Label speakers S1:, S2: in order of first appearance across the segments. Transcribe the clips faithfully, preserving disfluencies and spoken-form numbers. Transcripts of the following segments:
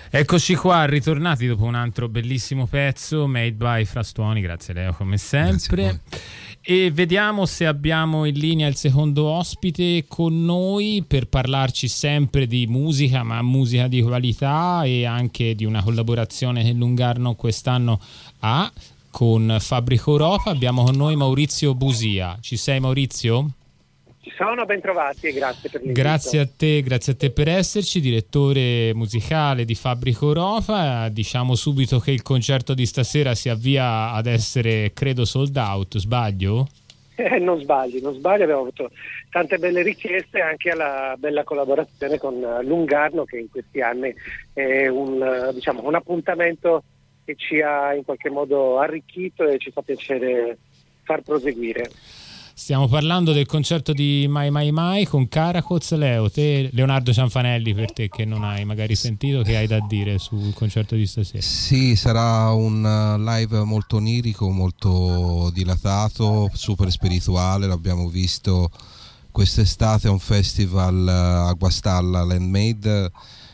S1: Eccoci qua, ritornati dopo un altro bellissimo pezzo, Made by Frastoni, grazie Leo come sempre. E vediamo se abbiamo in linea il secondo ospite con noi per parlarci sempre di musica, ma musica di qualità, e anche di una collaborazione che Lungarno quest'anno ha con Fabbrica Europa. Abbiamo con noi Maurizio Busia. Ci sei, Maurizio?
S2: Ci sono, ben trovati e grazie per l'invito.
S1: Grazie a te, grazie a te per esserci, direttore musicale di Fabbrica Europa. Diciamo subito che il concerto di stasera si avvia ad essere, credo, sold out, sbaglio?
S2: Eh, non sbagli, non sbagli, abbiamo avuto tante belle richieste, anche alla bella collaborazione con Lungarno, che in questi anni è un, diciamo, un appuntamento che ci ha in qualche modo arricchito e ci fa piacere far proseguire.
S1: Stiamo parlando del concerto di Mai Mai Mai con Caracoz. Leo, te, Leonardo Cianfanelli, per te che non hai magari sentito, che hai da dire sul concerto di stasera?
S3: Sì, sarà un live molto onirico, molto dilatato, super spirituale. L'abbiamo visto quest'estate a un festival a Guastalla, Landmade,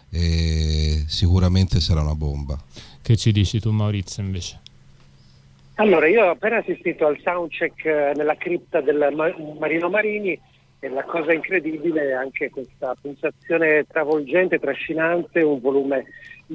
S3: e sicuramente sarà una bomba.
S1: Che ci dici tu, Maurizio, invece?
S2: Allora, io ho appena assistito al soundcheck nella cripta del Marino Marini e la cosa incredibile è anche questa pulsazione travolgente, trascinante, un volume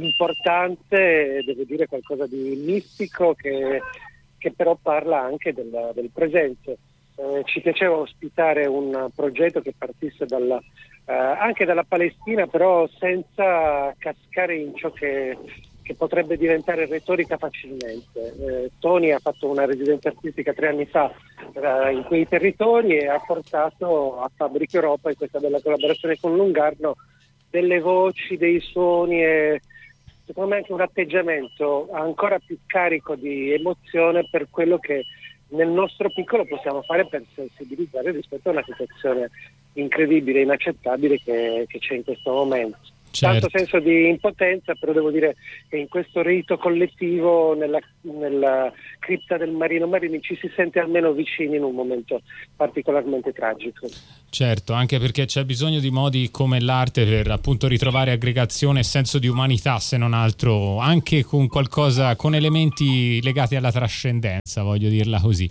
S2: importante, devo dire qualcosa di mistico che, che però parla anche del, del presente. Eh, ci piaceva ospitare un progetto che partisse dalla, eh, anche dalla Palestina, però senza cascare in ciò che che potrebbe diventare retorica facilmente. Eh, Tony ha fatto una residenza artistica tre anni fa eh, in quei territori e ha portato a Fabbrica Europa, in questa bella collaborazione con Lungarno, delle voci, dei suoni e secondo me anche un atteggiamento ancora più carico di emozione per quello che nel nostro piccolo possiamo fare per sensibilizzare rispetto a una situazione incredibile, inaccettabile che, che c'è in questo momento.
S1: Certo.
S2: Tanto senso di impotenza, però devo dire che in questo rito collettivo nella, nella cripta del Marino Marini ci si sente almeno vicini in un momento particolarmente tragico.
S1: Certo, anche perché c'è bisogno di modi come l'arte per appunto ritrovare aggregazione e senso di umanità, se non altro, anche con qualcosa, con elementi legati alla trascendenza, voglio dirla così.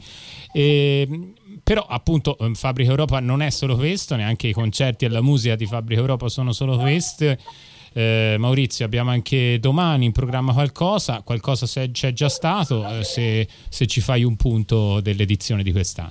S1: E, però appunto Fabbrica Europa non è solo questo, neanche i concerti e la musica di Fabbrica Europa sono solo queste. Eh, Maurizio, abbiamo anche domani in programma qualcosa, qualcosa se c'è già stato, eh, se, se ci fai un punto dell'edizione di quest'anno.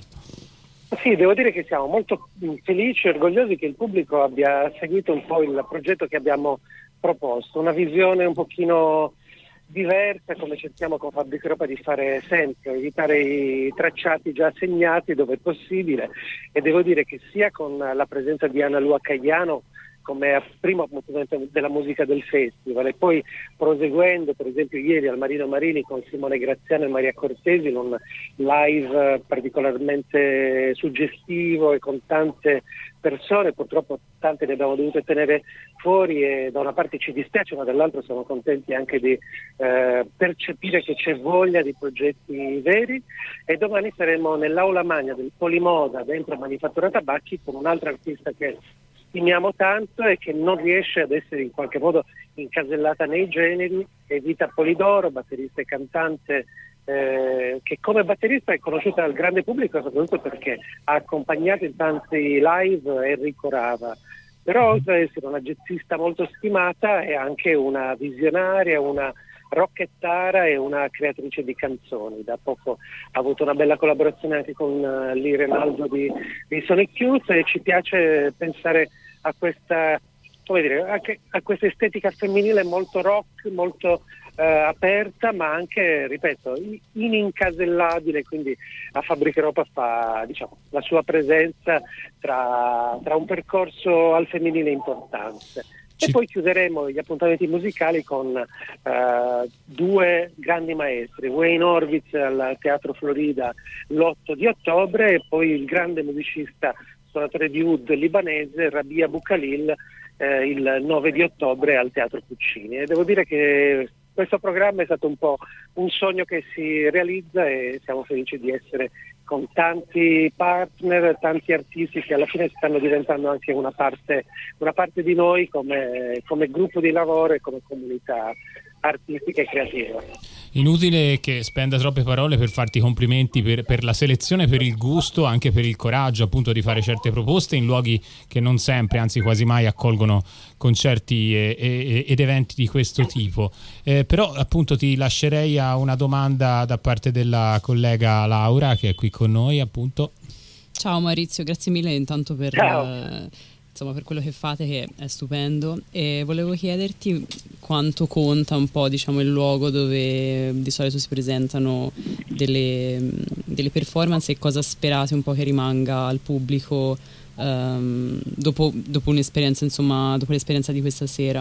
S2: Sì, devo dire che siamo molto felici e orgogliosi che il pubblico abbia seguito un po' il progetto che abbiamo proposto, una visione un pochino diversa, come cerchiamo con Fabbrica Europa di fare sempre, evitare i tracciati già segnati dove è possibile, e devo dire che sia con la presenza di Anna Lua Cagliano come primo appuntamento della musica del festival e poi proseguendo per esempio ieri al Marino Marini con Simone Graziano e Maria Cortesi in un live particolarmente suggestivo e con tante persone, purtroppo tante ne abbiamo dovute tenere fuori e da una parte ci dispiace ma dall'altra siamo contenti anche di eh, percepire che c'è voglia di progetti veri, e domani saremo nell'aula magna del Polimoda dentro Manifattura Tabacchi con un altro artista che stimiamo tanto e che non riesce ad essere in qualche modo incasellata nei generi, è Vita Polidoro, batterista e cantante eh, che come batterista è conosciuta dal grande pubblico soprattutto perché ha accompagnato in tanti live Enrico Rava, però oltre ad essere una jazzista molto stimata è anche una visionaria, una rockettara e una creatrice di canzoni. Da poco ha avuto una bella collaborazione anche con uh, Lee Renaldo di, di Sonic Youth e ci piace pensare a questa, come dire, anche a questa estetica femminile molto rock, molto uh, aperta, ma anche, ripeto, inincasellabile, quindi a Fabbrica Europa fa, diciamo, la sua presenza tra, tra un percorso al femminile importante. E poi chiuderemo gli appuntamenti musicali con uh, due grandi maestri, Wayne Horvitz al Teatro Florida l'otto di ottobre e poi il grande musicista suonatore di oud libanese Rabia Boukalil eh, il nove di ottobre al Teatro Puccini. E devo dire che questo programma è stato un po' un sogno che si realizza e siamo felici di essere con tanti partner, tanti artisti che alla fine stanno diventando anche una parte, una parte di noi come, come gruppo di lavoro e come comunità artistica e creativa.
S1: Inutile che spenda troppe parole per farti complimenti per, per la selezione, per il gusto, anche per il coraggio appunto di fare certe proposte in luoghi che non sempre, anzi quasi mai accolgono concerti e, e, ed eventi di questo tipo. Eh, però appunto ti lascerei a una domanda da parte della collega Laura che è qui con noi appunto.
S4: Ciao Maurizio, grazie mille intanto per...
S2: Ciao.
S4: Insomma, per quello che fate, che è stupendo, e volevo chiederti quanto conta un po', diciamo, il luogo dove di solito si presentano delle, delle performance e cosa sperate un po' che rimanga al pubblico um, dopo, dopo un'esperienza, insomma, dopo l'esperienza di questa sera.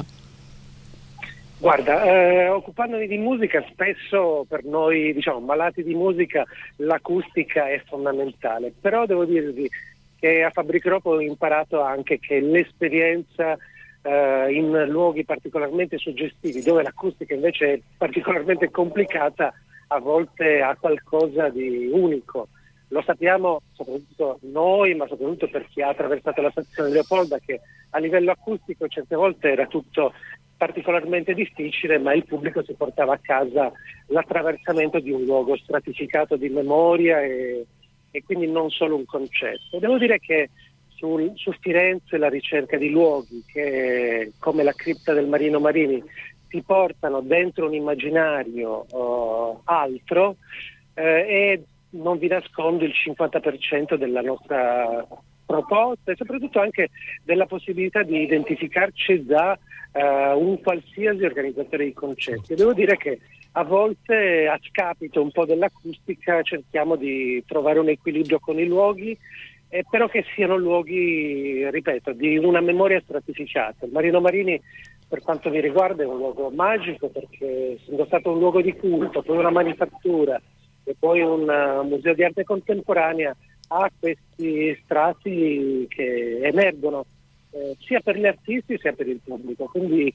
S2: Guarda, eh, occupandomi di musica, spesso per noi, diciamo, malati di musica, l'acustica è fondamentale, però devo dirvi che a Fabbrica Europa ho imparato anche che l'esperienza eh, in luoghi particolarmente suggestivi, dove l'acustica invece è particolarmente complicata, a volte ha qualcosa di unico. Lo sappiamo soprattutto noi, ma soprattutto per chi ha attraversato la stazione Leopolda, che a livello acustico certe volte era tutto particolarmente difficile, ma il pubblico si portava a casa l'attraversamento di un luogo stratificato di memoria e e quindi non solo un concetto. Devo dire che sul, su Firenze la ricerca di luoghi che, come la cripta del Marino Marini, ti portano dentro un immaginario uh, altro eh, e non vi nascondo il cinquanta per cento della nostra proposta e soprattutto anche della possibilità di identificarci da uh, un qualsiasi organizzatore di concerti. Devo dire che a volte, a scapito un po' dell'acustica, cerchiamo di trovare un equilibrio con i luoghi, eh, però che siano luoghi, ripeto, di una memoria stratificata. Il Marino Marini, per quanto mi riguarda, è un luogo magico perché essendo stato un luogo di culto, poi una manifattura e poi un uh, museo di arte contemporanea, ha questi strati che emergono eh, sia per gli artisti sia per il pubblico. Quindi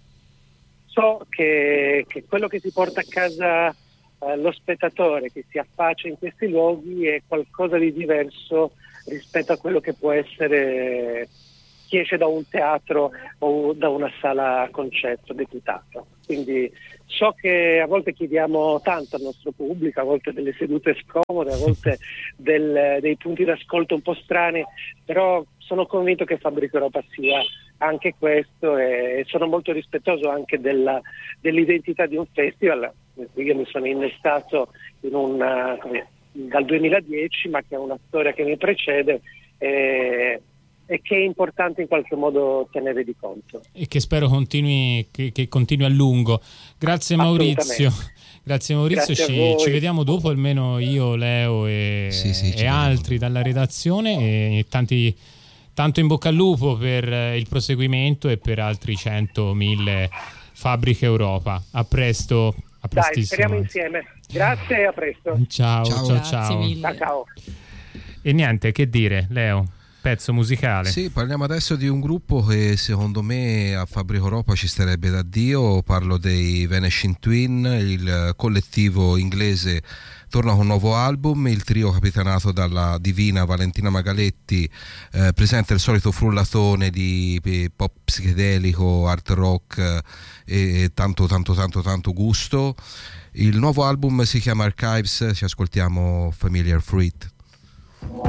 S2: so che, che quello che si porta a casa eh, lo spettatore che si affaccia in questi luoghi è qualcosa di diverso rispetto a quello che può essere chi esce da un teatro o da una sala concerto deputato. Quindi so che a volte chiediamo tanto al nostro pubblico, a volte delle sedute scomode, a volte del, dei punti d'ascolto un po' strani, però sono convinto che Fabbrica Europa sia anche questo e sono molto rispettoso anche della, dell'identità di un festival. Io mi sono innestato in una, come, dal duemiladieci, ma che ha una storia che mi precede e, e che è importante in qualche modo tenere di conto.
S1: E che spero continui, che, che continui a lungo. Grazie Maurizio. Grazie Maurizio,
S2: Grazie
S1: ci, ci vediamo dopo, almeno io, Leo e,
S3: sì, sì,
S1: e altri dalla redazione, e tanti tanto in bocca al lupo per il proseguimento e per altri cento mille Fabbrica Europa. A presto, a prestissimo.
S2: Dai, speriamo insieme. Grazie e a presto.
S1: Ciao, ciao, ciao.
S4: Ciao.
S2: Ciao, ciao.
S1: E niente, che dire, Leo? Pezzo musicale.
S3: Sì, parliamo adesso di un gruppo che secondo me a Fabbrica Europa ci starebbe da Dio. Parlo dei Vanishing Twin, il collettivo inglese torna con un nuovo album. Il trio capitanato dalla divina Valentina Magaletti eh, presenta il solito frullatone di pop psichedelico, art rock e, e tanto tanto tanto tanto gusto. Il nuovo album si chiama Archives, ci ascoltiamo Familiar Fruit.